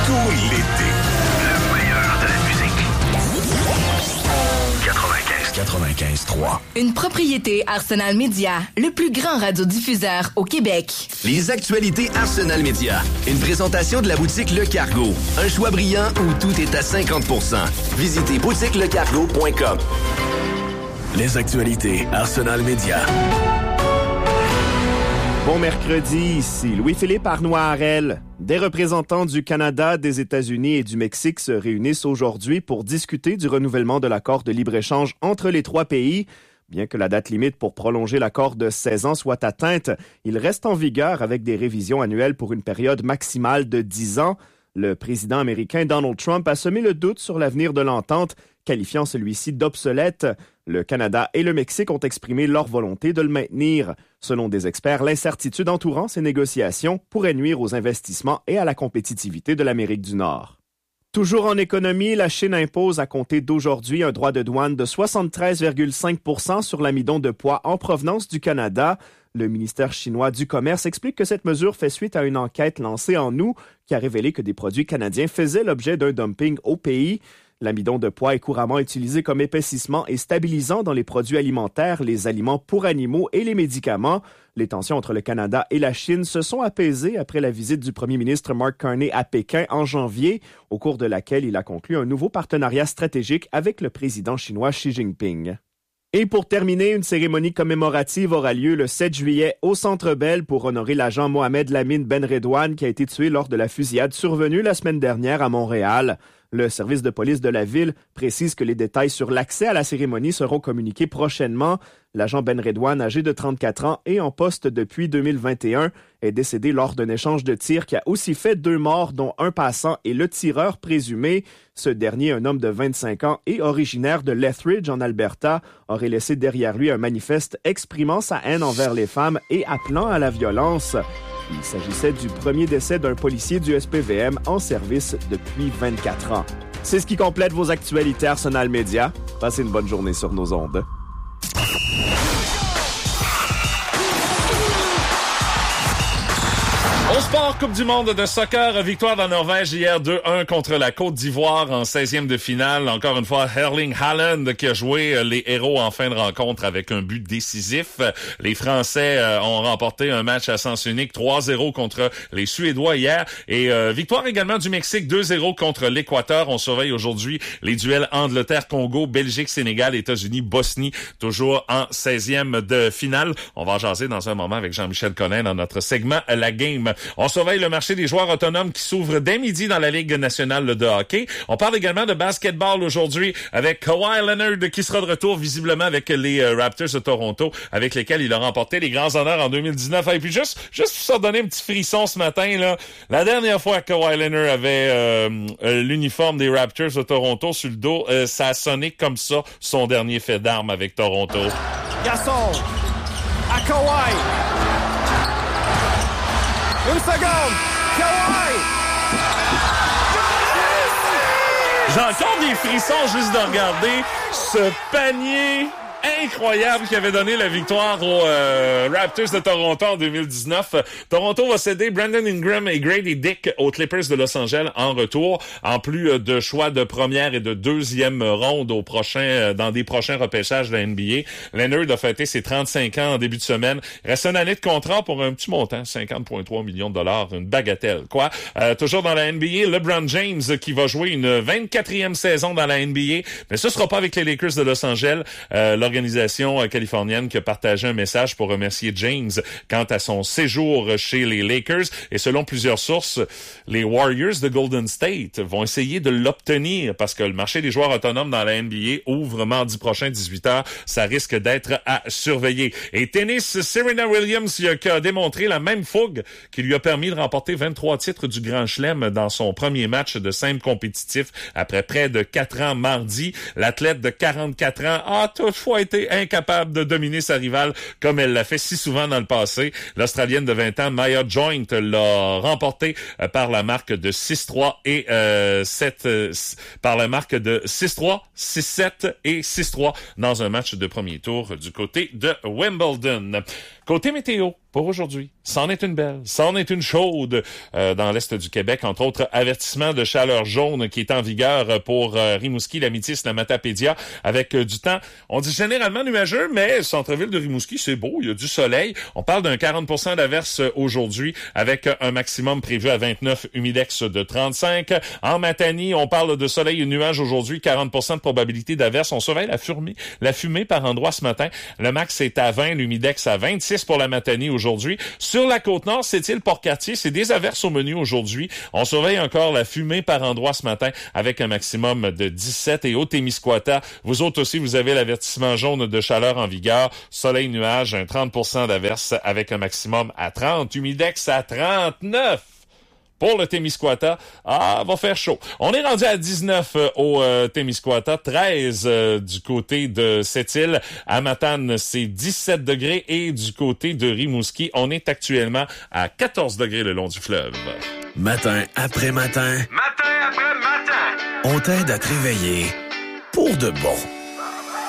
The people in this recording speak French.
tout l'été. Le meilleur de la musique. 95.3. Une propriété Arsenal Media, le plus grand radiodiffuseur au Québec. Les actualités Arsenal Media. Une présentation de la boutique Le Cargo. Un choix brillant où tout est à 50%. Visitez boutiquelecargo.com. Les actualités Arsenal Media. Bon mercredi, ici Louis-Philippe Arnois-Harel. Des représentants du Canada, des États-Unis et du Mexique se réunissent aujourd'hui pour discuter du renouvellement de l'accord de libre-échange entre les trois pays. Bien que la date limite pour prolonger l'accord de 16 ans soit atteinte, il reste en vigueur avec des révisions annuelles pour une période maximale de 10 ans. Le président américain Donald Trump a semé le doute sur l'avenir de l'entente, qualifiant celui-ci d'obsolète. Le Canada et le Mexique ont exprimé leur volonté de le maintenir. Selon des experts, l'incertitude entourant ces négociations pourrait nuire aux investissements et à la compétitivité de l'Amérique du Nord. Toujours en économie, la Chine impose à compter d'aujourd'hui un droit de douane de 73,5 % sur l'amidon de poids en provenance du Canada. Le ministère chinois du Commerce explique que cette mesure fait suite à une enquête lancée en août qui a révélé que des produits canadiens faisaient l'objet d'un dumping au pays. L'amidon de poids est couramment utilisé comme épaississement et stabilisant dans les produits alimentaires, les aliments pour animaux et les médicaments. Les tensions entre le Canada et la Chine se sont apaisées après la visite du premier ministre Mark Carney à Pékin en janvier, au cours de laquelle il a conclu un nouveau partenariat stratégique avec le président chinois Xi Jinping. Et pour terminer, une cérémonie commémorative aura lieu le 7 juillet au Centre Bell pour honorer l'agent Mohamed Lamine Benredouane qui a été tué lors de la fusillade survenue la semaine dernière à Montréal. Le service de police de la ville précise que les détails sur l'accès à la cérémonie seront communiqués prochainement. L'agent Benredouane, âgé de 34 ans et en poste depuis 2021, est décédé lors d'un échange de tirs qui a aussi fait 2 morts, dont un passant et le tireur présumé. Ce dernier, un homme de 25 ans et originaire de Lethbridge en Alberta, aurait laissé derrière lui un manifeste exprimant sa haine envers les femmes et appelant à la violence. Il s'agissait du premier décès d'un policier du SPVM en service depuis 24 ans. C'est ce qui complète vos actualités Arsenal Media. Passez une bonne journée sur nos ondes. Au sport, Coupe du monde de soccer, victoire de la Norvège hier 2-1 contre la Côte d'Ivoire en 16e de finale. Encore une fois, Erling Haaland qui a joué les héros en fin de rencontre avec un but décisif. Les Français ont remporté un match à sens unique 3-0 contre les Suédois hier. Et victoire également du Mexique 2-0 contre l'Équateur. On surveille aujourd'hui les duels Angleterre-Congo, Belgique-Sénégal, États-Unis-Bosnie, toujours en 16e de finale. On va en jaser dans un moment avec Jean-Michel Collin dans notre segment La Game. On surveille le marché des joueurs autonomes qui s'ouvre dès midi dans la Ligue nationale de hockey. On parle également de basketball aujourd'hui avec Kawhi Leonard qui sera de retour visiblement avec les Raptors de Toronto avec lesquels il a remporté les grands honneurs en 2019. Et puis juste pour ça donner un petit frisson ce matin, là, la dernière fois que Kawhi Leonard avait l'uniforme des Raptors de Toronto sur le dos, ça a sonné comme ça son dernier fait d'armes avec Toronto. Gasol à Kawhi. Une seconde! Kawhi! J'ai encore des frissons juste de regarder ce panier incroyable qui avait donné la victoire aux Raptors de Toronto en 2019. Toronto va céder Brandon Ingram et Grady Dick aux Clippers de Los Angeles en retour, en plus de choix de première et de deuxième ronde dans des prochains repêchages de la NBA. Leonard a fêté ses 35 ans en début de semaine. Reste une année de contrat pour un petit montant, 50,3 millions de dollars, une bagatelle, quoi. Toujours dans la NBA, LeBron James qui va jouer une 24e saison dans la NBA, mais ce sera pas avec les Lakers de Los Angeles. L'organisation californienne qui a partagé un message pour remercier James quant à son séjour chez les Lakers. Et selon plusieurs sources, les Warriors de Golden State vont essayer de l'obtenir parce que le marché des joueurs autonomes dans la NBA ouvre mardi prochain 18h. Ça risque d'être à surveiller. Et tennis, Serena Williams qui a démontré la même fougue qui lui a permis de remporter 23 titres du Grand Chelem dans son premier match de simple compétitif après près de 4 ans mardi. L'athlète de 44 ans a toutefois été incapable de dominer sa rivale comme elle l'a fait si souvent dans le passé. L'Australienne de 20 ans, Maya Joint, l'a remporté par la marque de 6-3 et 6-7 et 6-3 dans un match de premier tour du côté de Wimbledon. Côté météo, pour aujourd'hui, c'en est une belle, c'en est une chaude dans l'est du Québec. Entre autres, avertissement de chaleur jaune qui est en vigueur pour Rimouski, la Métis, la Matapédia, avec du temps, on dit généralement nuageux, mais centre-ville de Rimouski, c'est beau, il y a du soleil. On parle d'un 40% d'averse aujourd'hui, avec un maximum prévu à 29, humidex de 35. En Matanie, on parle de soleil et nuages aujourd'hui, 40% de probabilité d'averse. On surveille la fumée par endroit ce matin. Le max est à 20, l'humidex à 26 pour la Matanie aujourd'hui. Sur la Côte-Nord, c'est-il Port-Cartier, c'est des averses au menu aujourd'hui. On surveille encore la fumée par endroit ce matin avec un maximum de 17. Et au Témiscouata, vous autres aussi, vous avez l'avertissement jaune de chaleur en vigueur. Soleil, nuage, un 30% d'averse avec un maximum à 30. Humidex à 39. Pour le Témiscouata, va faire chaud. On est rendu à 19 au Témiscouata, 13 du côté de Sept-Îles. À Matane, c'est 17 degrés et du côté de Rimouski, on est actuellement à 14 degrés le long du fleuve. Matin après matin. Matin après matin. On t'aide à te réveiller pour de bon.